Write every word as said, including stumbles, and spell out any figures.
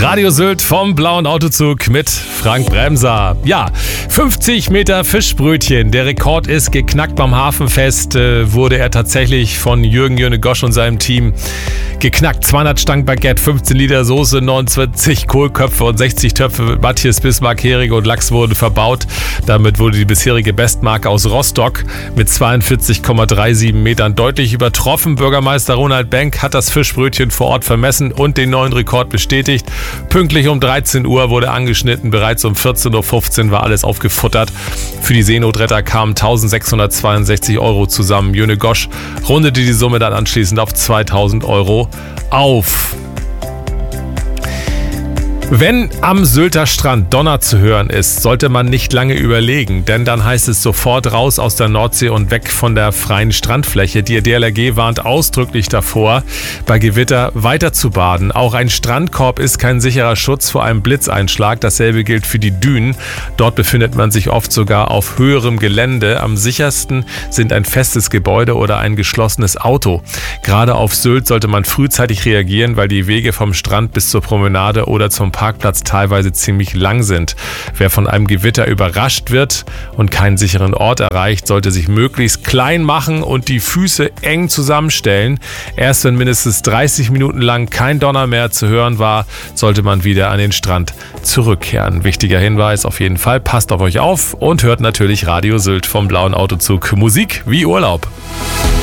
Radio Sylt vom Blauen Autozug mit Frank Bremser. Ja, fünfzig Meter Fischbrötchen. Der Rekord ist geknackt beim Hafenfest. Äh, wurde er tatsächlich von Jürgen Jörne Gosch und seinem Team geknackt. zweihundert Stangen Baguette, fünfzehn Liter Soße, neunundzwanzig Kohlköpfe und sechzig Töpfe mit Matthias Bismarck, Hering und Lachs wurden verbaut. Damit wurde die bisherige Bestmarke aus Rostock mit zweiundvierzig Komma siebenunddreißig Metern deutlich übertroffen. Bürgermeister Ronald Benck hat das Fischbrötchen vor Ort vermessen und den neuen Rekord bestätigt. Pünktlich um dreizehn Uhr wurde angeschnitten, bereits um vierzehn Uhr fünfzehn war alles aufgefuttert. Für die Seenotretter kamen eintausendsechshundertzweiundsechzig Euro zusammen. Jörne Gosch rundete die Summe dann anschließend auf zweitausend Euro auf. Wenn am Sylter Strand Donner zu hören ist, sollte man nicht lange überlegen, denn dann heißt es sofort raus aus der Nordsee und weg von der freien Strandfläche. Die D L R G warnt ausdrücklich davor, bei Gewitter weiter zu baden. Auch ein Strandkorb ist kein sicherer Schutz vor einem Blitzeinschlag. Dasselbe gilt für die Dünen. Dort befindet man sich oft sogar auf höherem Gelände. Am sichersten sind ein festes Gebäude oder ein geschlossenes Auto. Gerade auf Sylt sollte man frühzeitig reagieren, weil die Wege vom Strand bis zur Promenade oder zum Parkplatz teilweise ziemlich lang sind. Wer von einem Gewitter überrascht wird und keinen sicheren Ort erreicht, sollte sich möglichst klein machen und die Füße eng zusammenstellen. Erst wenn mindestens dreißig Minuten lang kein Donner mehr zu hören war, sollte man wieder an den Strand zurückkehren. Wichtiger Hinweis auf jeden Fall, passt auf euch auf und hört natürlich Radio Sylt vom Blauen Autozug. Musik wie Urlaub.